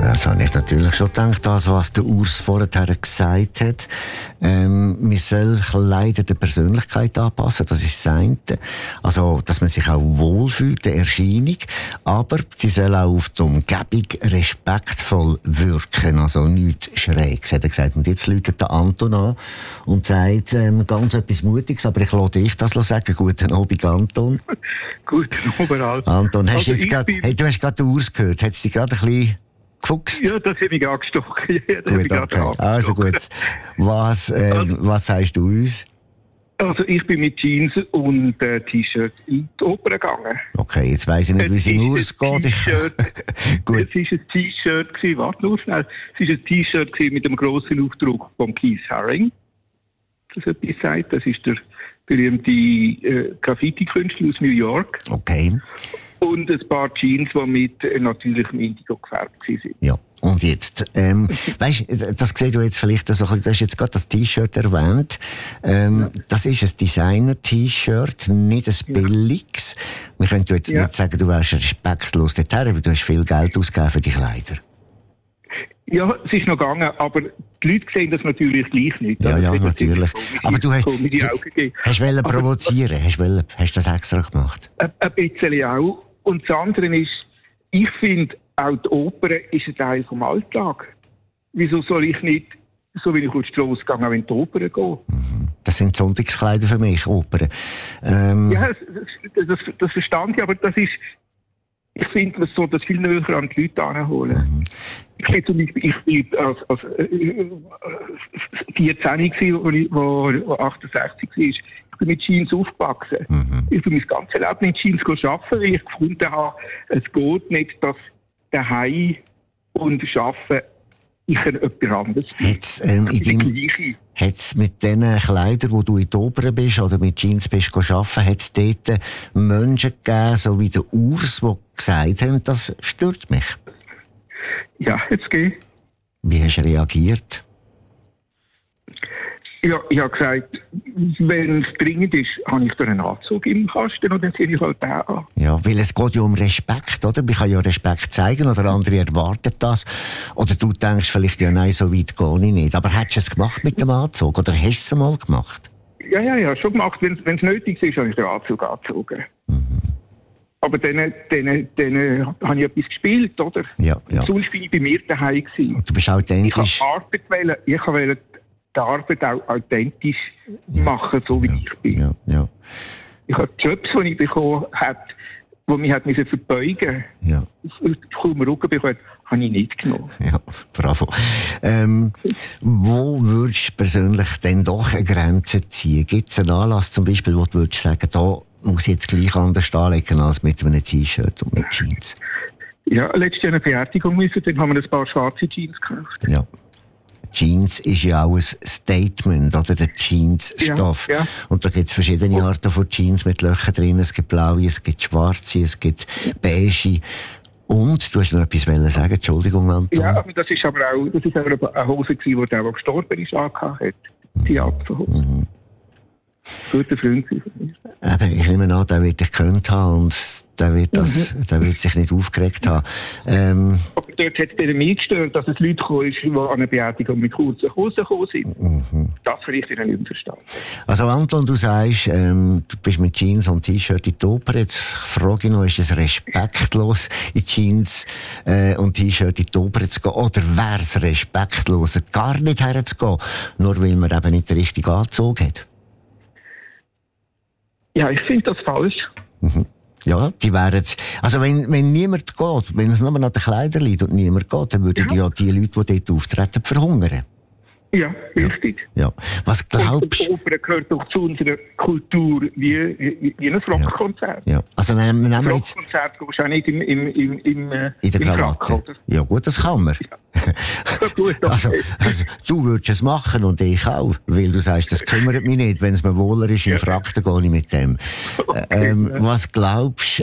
Das habe ich natürlich schon gedacht, das, was der Urs vorher gesagt hat. Man soll Kleider der Persönlichkeit anpassen, das ist das eine. Also, dass man sich auch wohlfühlt, der Erscheinung. Aber sie soll auch auf die Umgebung respektvoll wirken, also nichts Schräges, hat er gesagt. Und jetzt läutet der Anton an und sagt ganz etwas Mutiges, aber ich lasse dich das sagen. Guten Abend, Anton. Guten Abend, Ralf. Anton, hast du hast gerade den Urs gehört, hat es dich gerade ein bisschen gefuchst? Ja, das habe ich angestochen. Ja, gut, okay. Also gut. Was sagst du uns? Also ich bin mit Jeans und T-Shirt in die Oper gegangen. Okay, jetzt weiss ich nicht, wie es im Urs geht. Gut. Es war ein T-Shirt, warte nur schnell. Es war ein T-Shirt mit einem grossen Aufdruck von Keith Haring. Das etwas sagt. Das ist der berühmte Graffiti-Künstler aus New York. Okay. Und ein paar Jeans, die mit natürlichem Indigo gefärbt waren. Ja, und jetzt, weisst, das siehst du jetzt vielleicht so, du hast jetzt gerade das T-Shirt erwähnt. Das ist ein Designer-T-Shirt, nicht ein billiges. Wir können jetzt nicht sagen, du wärst respektlos dorthin, weil du hast viel Geld ausgegeben für die Kleider. Ja, es ist noch gegangen, aber die Leute sehen das natürlich gleich nicht. Ja, natürlich. Aber du hast provozieren, hast das extra gemacht? Ein bisschen auch. Und das andere ist, ich finde, auch die Oper ist ein Teil vom Alltag. Wieso soll ich nicht, so wie ich auf die Strasse gehe, auch in die Oper gehen? Das sind Sonntagskleider für mich, Opern. Ja, das verstand ich, aber das ist, ich finde, man soll das viel näher an die Leute anholen. Ich bin zum Beispiel, ich war als 14, wo 68 war. Ich bin mit Jeans aufgewachsen. Ich bin mein ganzes Leben in Jeans arbeiten, weil ich gefunden habe, es geht nicht, dass daheim und arbeiten ich etwas anderes bin. Hat's mit den Kleidern, wo du in die Oper bist oder mit Jeans bist arbeiten, hat es dort Menschen gegeben, so wie der Urs, die gesagt haben, das stört mich? Ja, jetzt geht. Wie hast du reagiert? Ja, ich habe gesagt, wenn es dringend ist, habe ich da einen Anzug im Kasten und dann ziehe ich halt den an. Ja, weil es geht ja um Respekt, oder? Man kann ja Respekt zeigen oder andere erwarten das. Oder du denkst vielleicht, ja nein, so weit gehe ich nicht. Aber hast du es gemacht mit dem Anzug oder hast du es mal gemacht? Ja, schon gemacht. Wenn es nötig ist, habe ich den Anzug angezogen. Aber dann habe ich etwas gespielt, oder? Ja. Sonst bin ich bei mir daheim gewesen. Und du bist authentisch. Ich wollte die Arbeit auch authentisch machen, so wie ich bin. Ja. Ich habe Jobs, die ich bekommen habe, die mich verbeugen musste. Kaum Rücken bekommen, habe ich nicht genommen. Ja, bravo. Wo würdest du persönlich denn doch eine Grenze ziehen? Gibt es einen Anlass zum Beispiel, wo du würdest sagen, da muss ich jetzt gleich anders anlegen als mit einem T-Shirt und mit Jeans? Ja, letztes Jahr eine Beerdigung müssen, dann haben wir ein paar schwarze Jeans gekauft. Ja. Jeans ist ja auch ein Statement, oder? Der Jeansstoff. Ja. Und da gibt es verschiedene Arten von Jeans mit Löchern drin. Es gibt blaue, es gibt schwarze, es gibt beige. Und, du hast noch etwas sagen, Entschuldigung, Anton. Ja, aber das ist aber eine Hose gewesen, die der auch gestorben ist, angehabt hat. Die Apfelhose. Guter Freund von mir. Ich nehme an, der wird dich gekannt haben und der wird sich nicht aufgeregt haben. Aber dort hat es mich gestört, dass es Leute gekommen sind, die an einer Beerdigung mit kurzen Hosen gekommen sind. Das vielleicht in einem Verstand. Also Anton, du sagst, du bist mit Jeans und T-Shirt in die Oper. Jetzt frage ich noch, ist es respektlos, in Jeans und T-Shirt in die Oper zu gehen? Oder wäre es respektloser, gar nicht herzugehen, nur weil man eben nicht den richtigen Anzug hat? Ja, ich finde das falsch. Ja, die wären, also wenn niemand geht, wenn es nur an den Kleidern liegt und niemand geht, dann würden ja die Leute, die dort auftreten, verhungern. Ja, richtig. Ja. Was glaubst du? Oper gehört doch zu unserer Kultur wie ein Rockkonzert. Ja. Also wenn wir nehmen jetzt Rockkonzert gehst du auch nicht in der Krawatte. Ja gut, das kann man. Ja, gut, also, du würdest es machen und ich auch, weil du sagst, das kümmert mich nicht. Wenn es mir wohler ist im Frack, dann gehe ich mit dem. Was glaubst